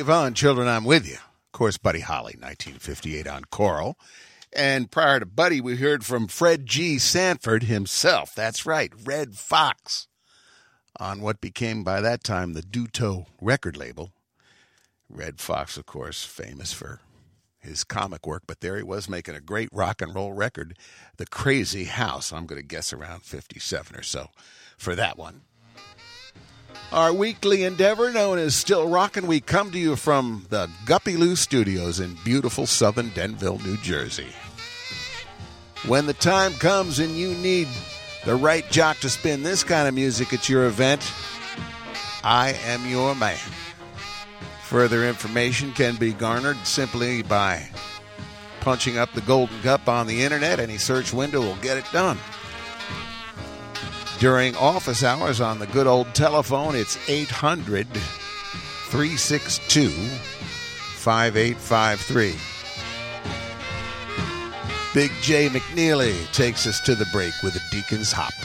Yvonne, Children, I'm With You. Of course, Buddy Holly, 1958 on Coral. And prior to Buddy, we heard from Fred G. Sanford himself. That's right, Red Fox, on what became by that time the Duto record label. Red Fox, of course, famous for his comic work, but there he was making a great rock and roll record, The Crazy House. I'm going to guess around 57 or so for that one. Our weekly endeavor, known as Still Rockin', we come to you from the Guppy Lou Studios in beautiful southern Denville, New Jersey. When the time comes and you need the right jock to spin this kind of music at your event, I am your man. Further information can be garnered simply by punching up the Golden Cup on the internet. Any search window will get it done. During office hours on the good old telephone, it's 800-362-5853. Big J McNeely takes us to the break with a Deacon's Hop.